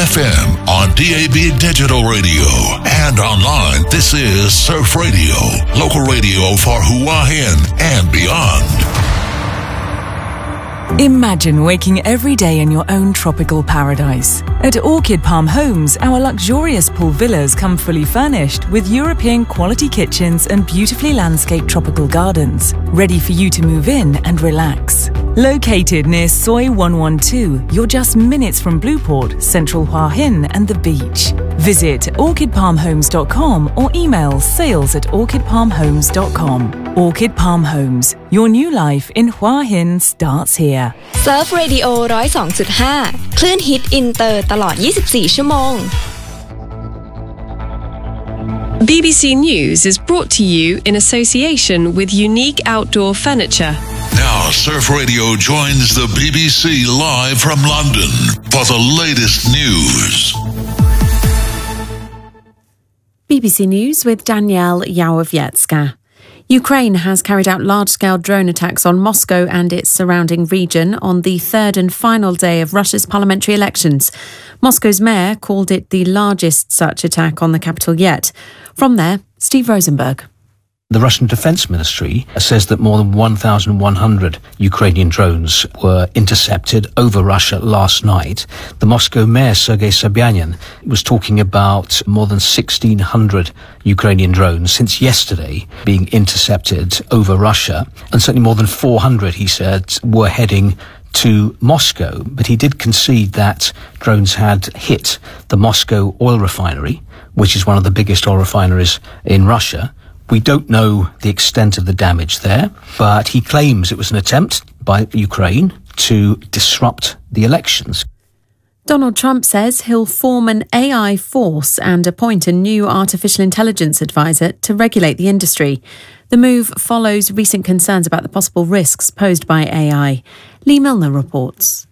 FM on DAB Digital Radio and online. This is Surf Radio, local radio for Hua Hin and beyond. Imagine waking every day in your own tropical paradise. At Orchid Palm Homes, our luxurious pool villas come fully furnished with European quality kitchens and beautifully landscaped tropical gardens, ready for you to move in and relax. Located near Soi 112, you're just minutes from Blueport, Central Hua Hin and the beach. Visit orchidpalmhomes.com or email sales@orchidpalmhomes.com. Orchid Palm Homes, your new life in Hua Hin starts here. Surf Radio 102.5 คลื่นฮิตอินเตอร์ตลอด 24 ชั่วโมง BBC News is brought to you in association with Unique Outdoor Furniture. Now, Surf Radio joins the BBC live from London for the latest news. BBC News with Danielle Yawowiecka. Ukraine has carried out large-scale drone attacks on Moscow and its surrounding region on the third and final day of Russia's parliamentary elections. Moscow's mayor called it the largest such attack on the capital yet. From there, Steve Rosenberg. The Russian Defense Ministry says that more than 1,100 Ukrainian drones were intercepted over Russia last night. The Moscow mayor, Sergei Sobyanin, was talking about more than 1,600 Ukrainian drones since yesterday being intercepted over Russia. And certainly more than 400, he said, were heading to Moscow. But he did concede that drones had hit the Moscow oil refinery, which is one of the biggest oil refineries in Russia. We don't know the extent of the damage there, but he claims it was an attempt by Ukraine to disrupt the elections. Donald Trump says he'll form an AI force and appoint a new artificial intelligence advisor to regulate the industry. The move follows recent concerns about the possible risks posed by AI. Lee Milner reports.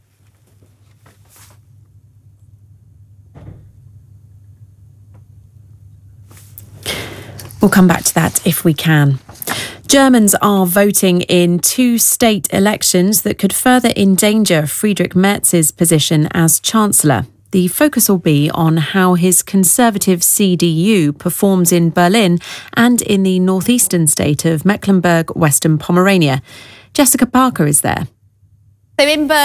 We'll come back to that if we can. Germans are voting in 2 state elections that could further endanger Friedrich Merz's position as Chancellor. The focus will be on how his conservative CDU performs in Berlin and in the northeastern state of Mecklenburg-Western Pomerania. Jessica Parker is there.